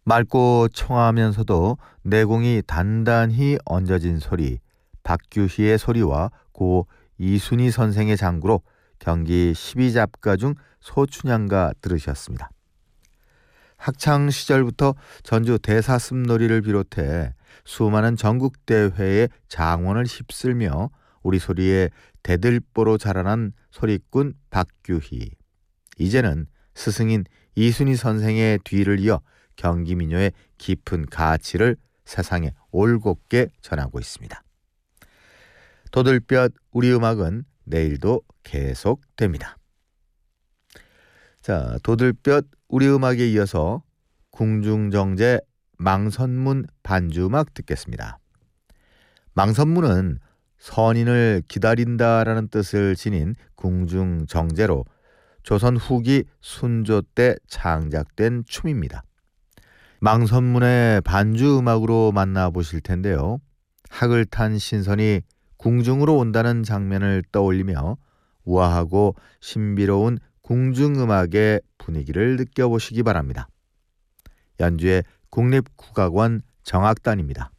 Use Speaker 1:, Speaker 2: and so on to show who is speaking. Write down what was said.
Speaker 1: 맑고 청하면서도 내공이 단단히 얹어진 소리, 박규희의 소리와 고 이순희 선생의 장구로 경기 12잡가 중 소춘향가 들으셨습니다. 학창 시절부터 전주 대사슴놀이를 비롯해 수많은 전국대회의 장원을 휩쓸며 우리 소리의 대들보로 자라난 소리꾼 박규희. 이제는 스승인 이순희 선생의 뒤를 이어 경기민요의 깊은 가치를 세상에 올곧게 전하고 있습니다. 도들볕 우리 음악은 내일도 계속됩니다. 자, 도들볕 우리 음악에 이어서 궁중정제 망선문 반주음악 듣겠습니다. 망선문은 선인을 기다린다라는 뜻을 지닌 궁중정제로 조선 후기 순조 때 창작된 춤입니다. 망선문의 반주음악으로 만나보실 텐데요. 학을 탄 신선이 궁중으로 온다는 장면을 떠올리며 우아하고 신비로운 궁중음악의 분위기를 느껴보시기 바랍니다. 연주의 국립국악원 정악단입니다.